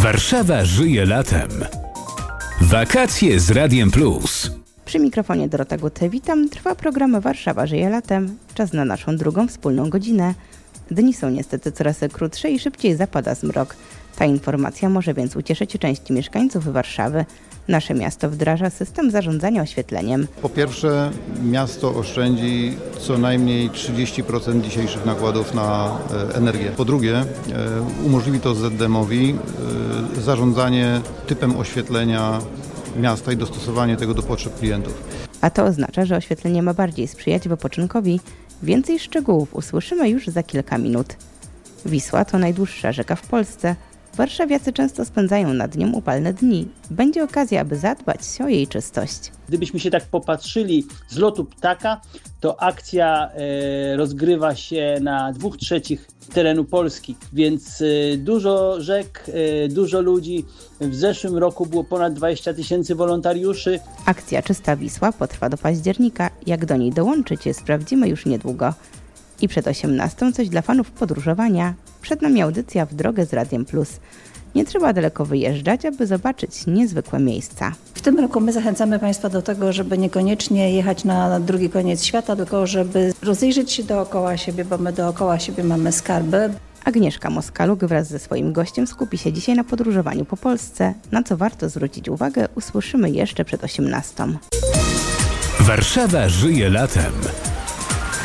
Warszawa żyje latem. Wakacje z Radiem Plus. Przy mikrofonie Dorota Guty, witam. Trwa program Warszawa żyje latem. Czas na naszą drugą wspólną godzinę. Dni są niestety coraz krótsze i szybciej zapada zmrok. Ta informacja może więc ucieszyć część mieszkańców Warszawy. Nasze miasto wdraża system zarządzania oświetleniem. Po pierwsze, miasto oszczędzi co najmniej 30% dzisiejszych nakładów na energię. Po drugie, umożliwi to ZDM-owi zarządzanie typem oświetlenia miasta i dostosowanie tego do potrzeb klientów. A to oznacza, że oświetlenie ma bardziej sprzyjać wypoczynkowi. Więcej szczegółów usłyszymy już za kilka minut. Wisła to najdłuższa rzeka w Polsce. Warszawiacy często spędzają nad nią upalne dni. Będzie okazja, aby zadbać o jej czystość. Gdybyśmy się tak popatrzyli z lotu ptaka, to akcja rozgrywa się na 2/3 terenu Polski, więc dużo rzek, dużo ludzi. W zeszłym roku było ponad 20 000 wolontariuszy. Akcja Czysta Wisła potrwa do października. Jak do niej dołączyć, sprawdzimy już niedługo. I przed 18:00 coś dla fanów podróżowania. Przed nami audycja W drogę z Radiem Plus. Nie trzeba daleko wyjeżdżać, aby zobaczyć niezwykłe miejsca. W tym roku my zachęcamy Państwa do tego, żeby niekoniecznie jechać na drugi koniec świata, tylko żeby rozejrzeć się dookoła siebie, bo my dookoła siebie mamy skarby. Agnieszka Moskaluk wraz ze swoim gościem skupi się dzisiaj na podróżowaniu po Polsce. Na co warto zwrócić uwagę, usłyszymy jeszcze przed 18:00. Warszawa żyje latem.